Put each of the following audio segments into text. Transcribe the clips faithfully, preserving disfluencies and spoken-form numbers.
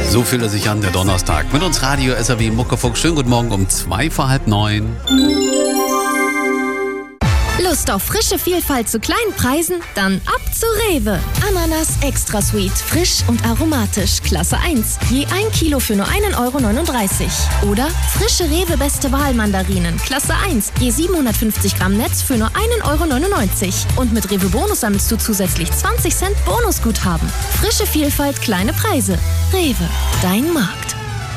So fühlt er sich an, der Donnerstag. Mit uns Radio S R W Muckefuck. Schönen guten Morgen um zwei vor halb neun. Lust auf frische Vielfalt zu kleinen Preisen? Dann ab zu Rewe. Ananas Extra Sweet, frisch und aromatisch, Klasse eins. Je ein Kilo für nur ein Euro neununddreißig. Oder frische Rewe Beste Wahl Mandarinen, Klasse eins. Je siebenhundertfünfzig Gramm Netz für nur ein Euro neunundneunzig. Und mit Rewe Bonus sammelst du zusätzlich zwanzig Cent Bonusguthaben. Frische Vielfalt, kleine Preise. Rewe, dein Markt.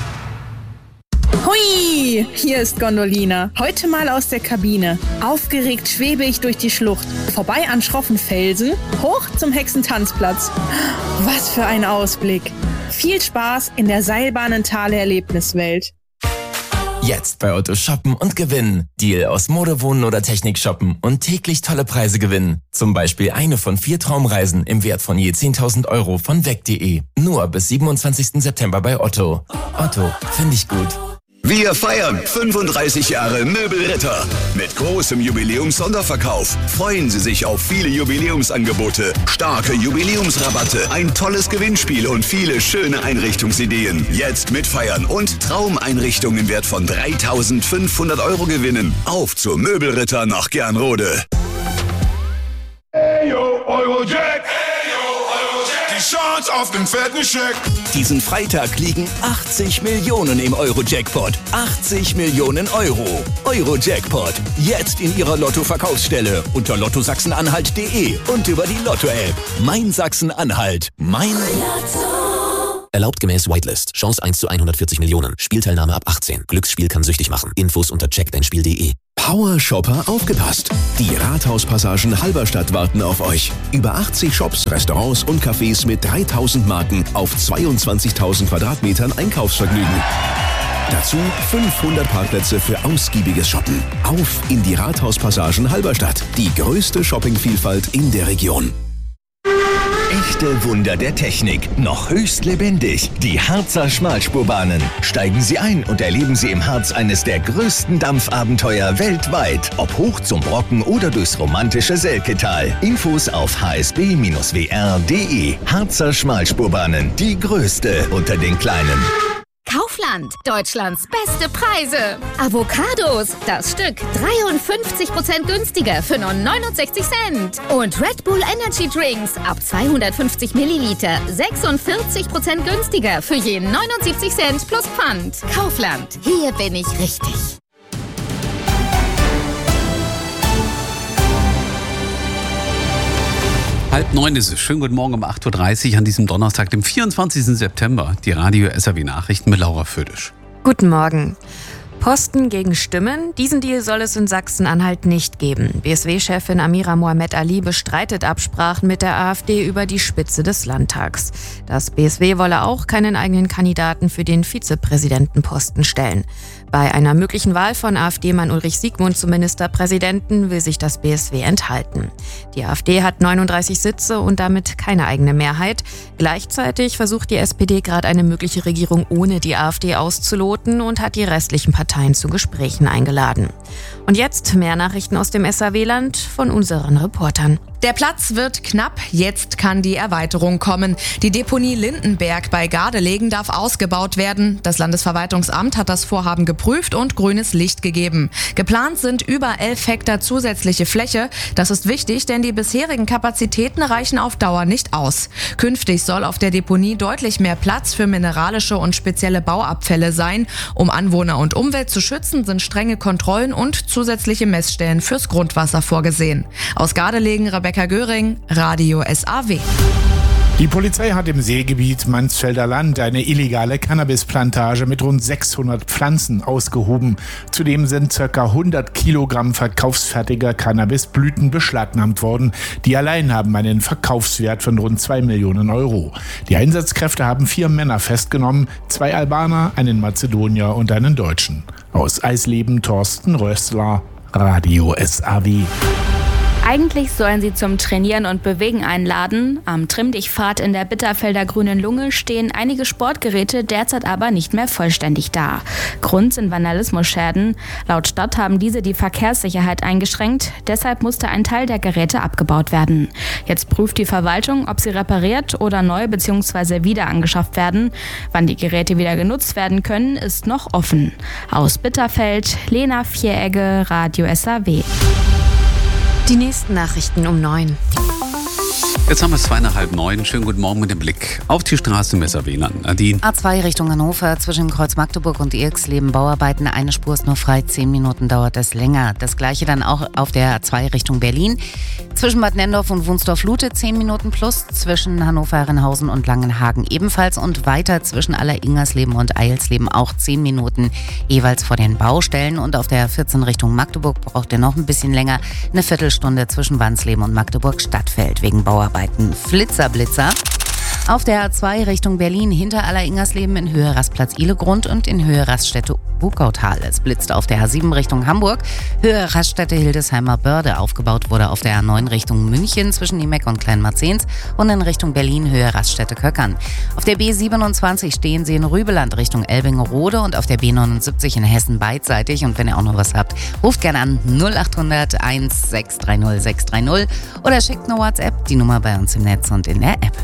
Hui, hier ist Gondolina. Heute mal aus der Kabine. Aufgeregt schwebe ich durch die Schlucht. Vorbei an schroffen Felsen, hoch zum Hexentanzplatz. Was für ein Ausblick. Viel Spaß in der Seilbahnentale-Erlebniswelt. Jetzt bei Otto shoppen und gewinnen. Deal aus Mode, Wohnen oder Technik shoppen und täglich tolle Preise gewinnen. Zum Beispiel eine von vier Traumreisen im Wert von je zehntausend Euro von weg punkt de. Nur bis siebenundzwanzigsten September bei Otto. Otto, finde ich gut. Wir feiern fünfunddreißig Jahre Möbelritter. Mit großem Jubiläums-Sonderverkauf freuen Sie sich auf viele Jubiläumsangebote, starke Jubiläumsrabatte, ein tolles Gewinnspiel und viele schöne Einrichtungsideen. Jetzt mitfeiern und Traumeinrichtungen im Wert von dreitausendfünfhundert Euro gewinnen. Auf zur Möbelritter nach Gernrode. Hey yo, Eurojack! Die Chance auf den fetten Scheck! Diesen Freitag liegen achtzig Millionen im Euro-Jackpot. achtzig Millionen Euro. Euro-Jackpot. Jetzt in Ihrer Lotto-Verkaufsstelle unter lotto sachsen-anhalt punkt de und über die Lotto-App. Mein Sachsen-Anhalt. Mein Lotto. Erlaubt gemäß Whitelist. Chance eins zu hundertvierzig Millionen. Spielteilnahme ab achtzehn. Glücksspiel kann süchtig machen. Infos unter check dein spiel punkt de. Power Shopper aufgepasst! Die Rathauspassagen Halberstadt warten auf euch. Über achtzig Shops, Restaurants und Cafés mit dreitausend Marken auf zweiundzwanzigtausend Quadratmetern Einkaufsvergnügen. Dazu fünfhundert Parkplätze für ausgiebiges Shoppen. Auf in die Rathauspassagen Halberstadt. Die größte Shoppingvielfalt in der Region. Echte Wunder der Technik, noch höchst lebendig. Die Harzer Schmalspurbahnen. Steigen Sie ein und erleben Sie im Harz eines der größten Dampfabenteuer weltweit. Ob hoch zum Brocken oder durchs romantische Selketal. Infos auf h s b dash w r punkt de. Harzer Schmalspurbahnen, die größte unter den kleinen. Kaufland, Deutschlands beste Preise. Avocados, das Stück dreiundfünfzig Prozent günstiger für nur neunundsechzig Cent. Und Red Bull Energy Drinks ab zweihundertfünfzig Milliliter sechsundvierzig Prozent günstiger für je neunundsiebzig Cent plus Pfand. Kaufland, hier bin ich richtig. Halb neun ist es. Schönen guten Morgen um acht Uhr dreißig an diesem Donnerstag, dem vierundzwanzigsten September. Die Radio S R W Nachrichten mit Laura Födisch. Guten Morgen. Posten gegen Stimmen. Diesen Deal soll es in Sachsen-Anhalt nicht geben. B S W-Chefin Amira Mohamed Ali bestreitet Absprachen mit der AfD über die Spitze des Landtags. Das B S W wolle auch keinen eigenen Kandidaten für den Vizepräsidentenposten stellen. Bei einer möglichen Wahl von AfD-Mann Ulrich Siegmund zum Ministerpräsidenten will sich das B S W enthalten. Die AfD hat neununddreißig Sitze und damit keine eigene Mehrheit. Gleichzeitig versucht die S P D gerade eine mögliche Regierung ohne die AfD auszuloten und hat die restlichen Parteien zu Gesprächen eingeladen. Und jetzt mehr Nachrichten aus dem S R W-Land von unseren Reportern. Der Platz wird knapp, jetzt kann die Erweiterung kommen. Die Deponie Lindenberg bei Gardelegen darf ausgebaut werden. Das Landesverwaltungsamt hat das Vorhaben geprüft und grünes Licht gegeben. Geplant sind über elf Hektar zusätzliche Fläche. Das ist wichtig, denn die bisherigen Kapazitäten reichen auf Dauer nicht aus. Künftig soll auf der Deponie deutlich mehr Platz für mineralische und spezielle Bauabfälle sein. Um Anwohner und Umwelt zu schützen, sind strenge Kontrollen und zusätzliche Messstellen fürs Grundwasser vorgesehen. Aus Gardelegen, Rebecca Göring, Radio S A W. Die Polizei hat im Seegebiet Mansfelder Land eine illegale Cannabisplantage mit rund sechshundert Pflanzen ausgehoben. Zudem sind ca. hundert Kilogramm verkaufsfertiger Cannabisblüten beschlagnahmt worden. Die allein haben einen Verkaufswert von rund zwei Millionen Euro. Die Einsatzkräfte haben vier Männer festgenommen, zwei Albaner, einen Mazedonier und einen Deutschen. Aus Eisleben Thorsten Rössler, Radio S A W. Eigentlich sollen sie zum Trainieren und Bewegen einladen. Am Trimm-Dich-Pfad in der Bitterfelder Grünen Lunge stehen einige Sportgeräte derzeit aber nicht mehr vollständig da. Grund sind Vandalismusschäden. Laut Stadt haben diese die Verkehrssicherheit eingeschränkt. Deshalb musste ein Teil der Geräte abgebaut werden. Jetzt prüft die Verwaltung, ob sie repariert oder neu bzw. wieder angeschafft werden. Wann die Geräte wieder genutzt werden können, ist noch offen. Aus Bitterfeld, Lena Vieregge, Radio S A W. Die nächsten Nachrichten um neun. Jetzt haben wir es zwei nach halb neun. Schönen guten Morgen mit dem Blick auf die Straße im S A W-Land. Nadine. A zwei Richtung Hannover, zwischen Kreuz Magdeburg und Irxleben Bauarbeiten. Eine Spur ist nur frei, zehn Minuten dauert es länger. Das gleiche dann auch auf der A zwei Richtung Berlin. Zwischen Bad Nenndorf und Wunsdorf-Lute zehn Minuten plus. Zwischen Hannover-Herrenhausen und Langenhagen ebenfalls. Und weiter zwischen Aller-Ingersleben und Eilsleben auch zehn Minuten jeweils vor den Baustellen. Und auf der vierzehn Richtung Magdeburg braucht ihr noch ein bisschen länger. Eine Viertelstunde zwischen Wansleben und Magdeburg-Stadtfeld wegen Bauarbeiten. Flitzer, Blitzer. Auf der A zwei Richtung Berlin hinter Aller-Ingersleben in Höhe Rastplatz Ihlegrund und in Höhe Raststätte Bukautal. Es blitzt auf der A sieben Richtung Hamburg, Höhe Raststätte Hildesheimer Börde. Aufgebaut wurde auf der A neun Richtung München zwischen Niemeck und Kleinmarzens und in Richtung Berlin Höhe Raststätte Köckern. Auf der B siebenundzwanzig stehen Sie in Rübeland Richtung Elbingerode und auf der B neunundsiebzig in Hessen beidseitig. Und wenn ihr auch noch was habt, ruft gerne an null acht hundert eins sechs drei null sechs drei null oder schickt eine WhatsApp, die Nummer bei uns im Netz und in der App.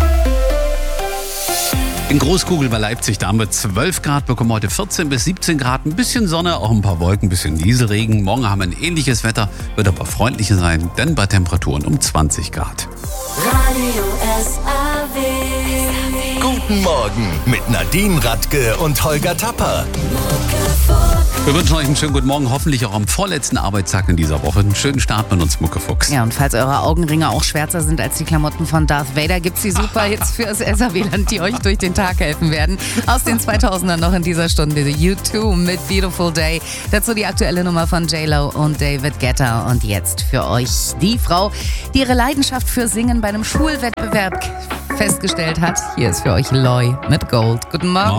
In Großkugel bei Leipzig, da haben wir zwölf Grad, bekommen heute vierzehn bis siebzehn Grad, ein bisschen Sonne, auch ein paar Wolken, ein bisschen Nieselregen. Morgen haben wir ein ähnliches Wetter, wird aber freundlicher sein, denn bei Temperaturen um zwanzig Grad. Radio S A W. Guten Morgen mit Nadine Radke und Holger Tapper. Wir wünschen euch einen schönen guten Morgen, hoffentlich auch am vorletzten Arbeitstag in dieser Woche. Einen schönen Start mit uns, Muckefuchs. Ja, und falls eure Augenringe auch schwärzer sind als die Klamotten von Darth Vader, gibt's die Superhits fürs S A W-Land, die euch durch den Tag helfen werden. Aus den zweitausendern noch in dieser Stunde U zwei mit Beautiful Day. Dazu die aktuelle Nummer von J-Lo und David Guetta. Und jetzt für euch die Frau, die ihre Leidenschaft für Singen bei einem Schulwettbewerb festgestellt hat. Hier ist für euch Loy mit Gold. Guten Morgen.